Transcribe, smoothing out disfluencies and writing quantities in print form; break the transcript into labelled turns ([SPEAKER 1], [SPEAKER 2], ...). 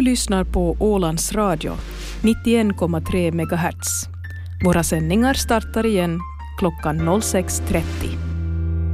[SPEAKER 1] lyssnar på Ålands Radio, 91,3 MHz. Våra sändningar startar igen klockan 06.30.